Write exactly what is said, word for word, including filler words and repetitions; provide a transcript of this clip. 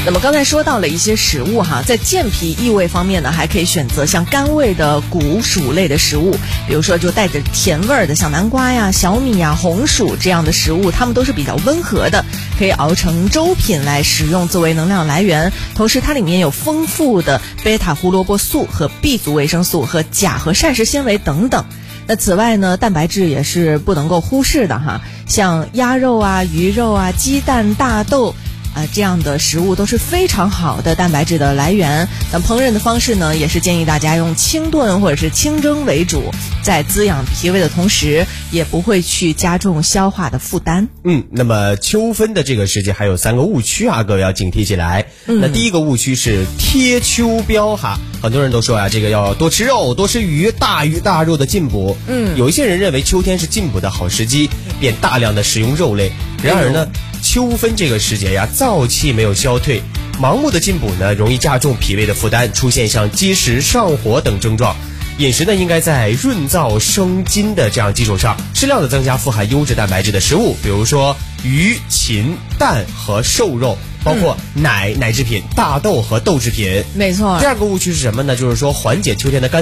那么刚才说到了一些食物哈，在健脾益胃方面呢，还可以选择像甘味的谷薯类的食物，比如说就带着甜味儿的像南瓜呀、小米呀、红薯这样的食物，它们都是比较温和的，可以熬成粥品来食用作为能量来源。同时它里面有丰富的贝塔胡萝卜素和 B 族维生素和钾和膳食纤维等等。那此外呢，蛋白质也是不能够忽视的哈，像鸭肉啊、鱼肉啊、鸡蛋、大豆啊，这样的食物都是非常好的蛋白质的来源。那烹饪的方式呢，也是建议大家用清炖或者是清蒸为主，在滋养脾胃的同时，也不会去加重消化的负担。 嗯，那么秋分的这个时节还有三个误区啊，各位要警惕起来。嗯、那第一个误区是贴秋膘哈，很多人都说啊，这个要多吃肉、多吃鱼，大鱼大肉的进补。嗯，有一些人认为秋天是进补的好时机，便大量的食用肉类。然而呢，秋分这个时节呀，燥气没有消退，盲目的进补呢，容易加重脾胃的负担，出现像积食、上火等症状。饮食呢，应该在润燥生津的这样基础上，适量的增加富含优质蛋白质的食物，比如说鱼、禽、蛋和瘦肉，包括奶、奶制品、大豆和豆制品。 没错。 第二个误区是什么呢？就是说缓解秋天的干